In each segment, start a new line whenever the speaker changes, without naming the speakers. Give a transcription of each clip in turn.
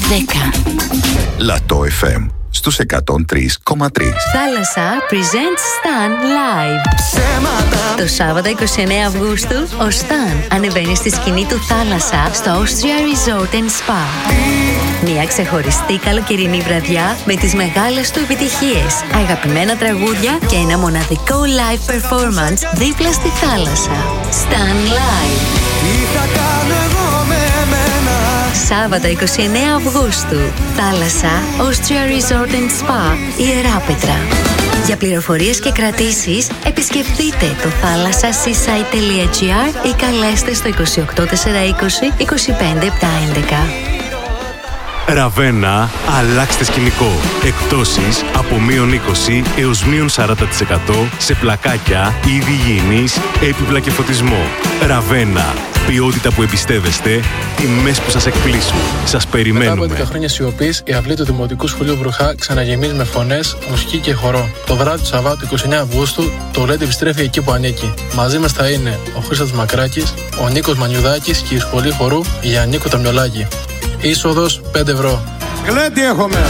Λατό FM στους 103,3.
Θάλασσα presents Stan Live. Το Σάββατο 29 Αυγούστου, ο Stan ανεβαίνει στη σκηνή του Θάλασσα στο Austria Resort and Spa. Μια ξεχωριστή καλοκαιρινή βραδιά με τις μεγάλες του επιτυχίες, αγαπημένα τραγούδια και ένα μοναδικό live performance δίπλα στη θάλασσα. Stan Live.
Τι θα κάνω εγώ με εμένα.
Σάββατο 29 Αυγούστου, Θάλασσα, Austria Resort and Spa, Ιεράπετρα. Για πληροφορίες και κρατήσεις, επισκεφτείτε το thalassaseaside.gr ή καλέστε στο 28420 25711.
Ραβένα, αλλάξτε σκηνικό. Εκπτώσεις από μείον 20 έως μείον 40% σε πλακάκια, είδη υγιεινής, έπιπλα και φωτισμό. Ραβένα, ποιότητα που εμπιστεύεστε, τιμές που σας εκπλήσουν. Σας περιμένουμε.
Μετά από 11 χρόνια σιωπής, η αυλή του Δημοτικού Σχολείου Βρουχά ξαναγεμίζει με φωνές, μουσική και χορό. Το βράδυ του Σαββάτου 29 Αυγούστου, το LED επιστρέφει εκεί που ανήκει. Μαζί μας θα είναι ο Χρήστος Μακράκης, ο Νίκος Μανιουδάκης και η σχολή χορού Γιαννίκο Ταμιολάκη. Είσοδος 5 ευρώ.
Κλέτη έχουμε.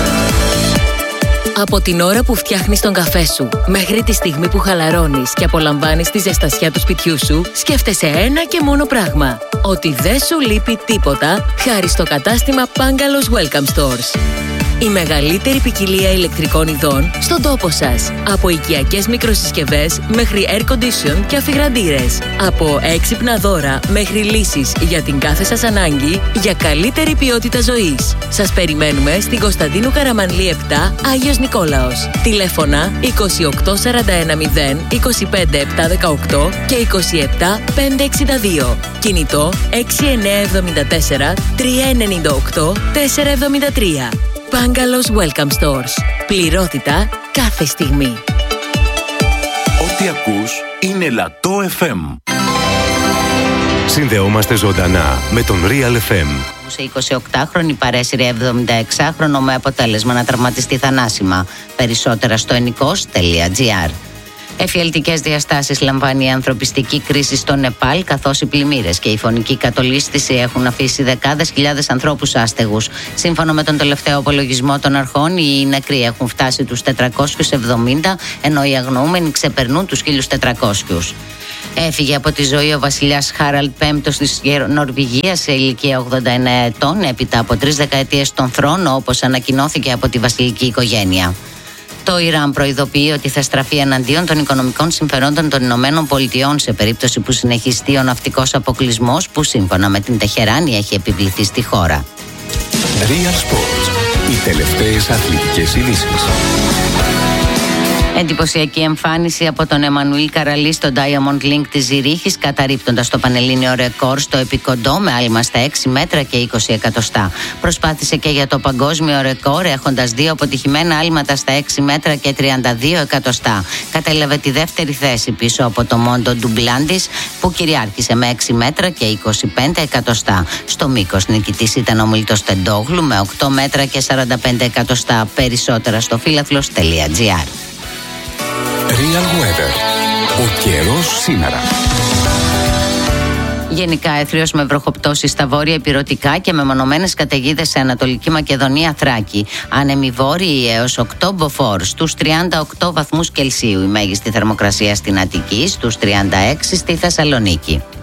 Από την ώρα που φτιάχνεις τον καφέ σου μέχρι τη στιγμή που χαλαρώνεις και απολαμβάνεις τη ζεστασιά του σπιτιού σου, σκέφτεσαι ένα και μόνο πράγμα. Ότι δεν σου λείπει τίποτα χάρη στο κατάστημα Bungalows Welcome Stores. Η μεγαλύτερη ποικιλία ηλεκτρικών ειδών στον τόπο σας. Από οικιακές μικροσυσκευές μέχρι air condition και αφιγραντήρες. Από έξυπνα δώρα μέχρι λύσεις για την κάθε σας ανάγκη για καλύτερη ποιότητα ζωής. Σας περιμένουμε στην Κωνσταντίνου Καραμανλή 7, Άγιος Νικόλαος. Τηλέφωνα 28410 25718 και 27562. Κινητό 6974 398 473. Bungalows Welcome Stores. Πληρότητα κάθε στιγμή.
Ό,τι ακούς είναι Λατό FM.
Συνδεόμαστε ζωντανά με τον Real FM.
Σε 28χρονη παρέσυρε 76χρονο με αποτέλεσμα να τραυματιστεί θανάσιμα. Περισσότερα στο ενικός.gr. Εφιαλτικές διαστάσεις λαμβάνει η ανθρωπιστική κρίση στο Νεπάλ, καθώς οι πλημμύρες και η φωνική κατολίσθηση έχουν αφήσει δεκάδες χιλιάδες ανθρώπους άστεγους. Σύμφωνα με τον τελευταίο απολογισμό των αρχών, οι νεκροί έχουν φτάσει τους 470, ενώ οι αγνοούμενοι ξεπερνούν τους 1.400. Έφυγε από τη ζωή ο βασιλιάς Χάραλντ V της Νορβηγίας σε ηλικία 89 ετών, έπειτα από 3 δεκαετίες στον θρόνο, όπως ανακοινώθηκε από τη βασιλική οικογένεια. Το Ιράν προειδοποιεί ότι θα στραφεί εναντίον των οικονομικών συμφερόντων των Ηνωμένων Πολιτειών σε περίπτωση που συνεχιστεί ο ναυτικός αποκλεισμός που σύμφωνα με την Τεχεράνη έχει επιβληθεί στη χώρα.
Real Sports. Οι τελευταίες αθλητικές ειδήσεις.
Εντυπωσιακή εμφάνιση από τον Εμμανουήλ Καραλή στο Diamond Link της Ζηρίχης, καταρρίπτοντας το πανελλήνιο ρεκόρ στο επικοντό με άλμα στα 6 μέτρα και 20 εκατοστά. Προσπάθησε και για το παγκόσμιο ρεκόρ, έχοντας 2 αποτυχημένα άλματα στα 6 μέτρα και 32 εκατοστά. Κατέλαβε τη δεύτερη θέση πίσω από το Μόντο Ντουμπλάντις, που κυριάρχησε με 6 μέτρα και 25 εκατοστά. Στο μήκος νικητής ήταν ο Μίλτος Τεντόγλου με 8 μέτρα και 45 εκατοστά. Περισσότερα στο φίλαθλος.gr.
Real Weather. Ο καιρός σήμερα.
Γενικά έθριος με βροχοπτώσεις στα βόρεια Ηπειρωτικά και μεμονωμένες καταιγίδες σε Ανατολική Μακεδονία, Θράκη. Άνεμοι βόρειοι έως 8 μποφόρ στους 38 βαθμούς Κελσίου. Η μέγιστη θερμοκρασία στην Αττική στους 36 στη Θεσσαλονίκη.